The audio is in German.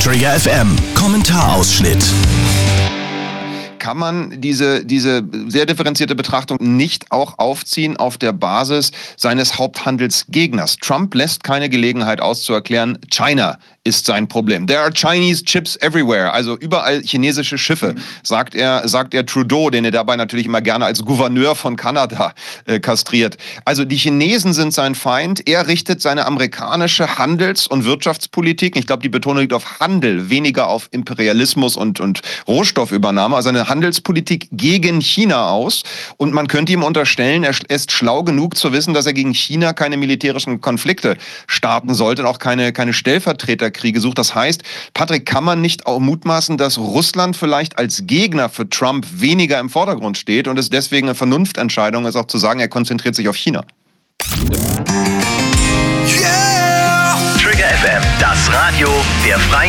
Trigger FM Kommentarausschnitt. Kann man diese sehr differenzierte Betrachtung nicht auch aufziehen auf der Basis seines Haupthandelsgegners? Trump lässt keine Gelegenheit aus zu erklären, China ist sein Problem. There are Chinese chips everywhere, also überall chinesische Schiffe, sagt er Trudeau, den er dabei natürlich immer gerne als Gouverneur von Kanada kastriert. Also die Chinesen sind sein Feind, er richtet seine amerikanische Handels- und Wirtschaftspolitik, ich glaube die Betonung liegt auf Handel, weniger auf Imperialismus und Rohstoffübernahme, also eine Handelspolitik gegen China aus, und man könnte ihm unterstellen, er ist schlau genug zu wissen, dass er gegen China keine militärischen Konflikte starten sollte und auch keine Stellvertreterkriege sucht. Das heißt, Patrick, kann man nicht auch mutmaßen, dass Russland vielleicht als Gegner für Trump weniger im Vordergrund steht und es deswegen eine Vernunftentscheidung ist, auch zu sagen, er konzentriert sich auf China? Yeah! Trigger FM, das Radio der Freien